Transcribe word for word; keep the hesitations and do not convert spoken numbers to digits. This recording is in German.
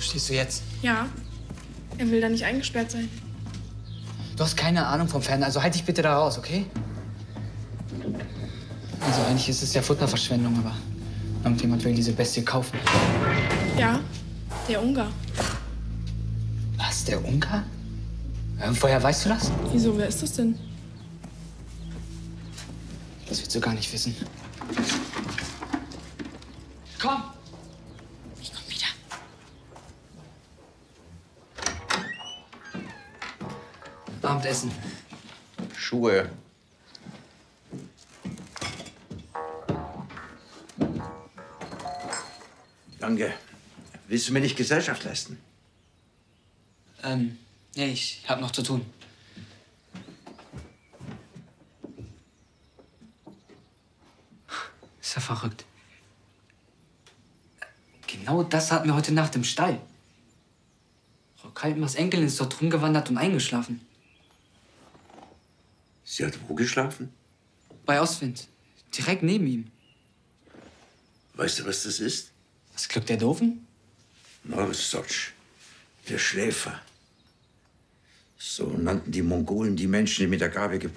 Verstehst du jetzt? Ja. Er will da nicht eingesperrt sein. Du hast keine Ahnung vom Pferden, also halt dich bitte da raus, okay? Also eigentlich ist es ja Futterverschwendung, aber irgendjemand will diese Bestie kaufen. Ja, der Ungar. Was, der Ungar? Ähm, woher weißt du das? Wieso, wer ist das denn? Das willst du gar nicht wissen. Komm! Ich komm wieder. Abendessen. Schuhe. Danke. Willst du mir nicht Gesellschaft leisten? Ähm, nee, ich hab noch zu tun. Ist ja verrückt. Genau das hatten wir heute Nacht im Stall. Frau Kaltenbachs Enkelin ist dort rumgewandert und eingeschlafen. Sie hat wo geschlafen? Bei Ostwind. Direkt neben ihm. Weißt du, was das ist? Das Glück der Doofen? Norsotsch, der Schläfer. So nannten die Mongolen die Menschen, die mit der Gabe geboren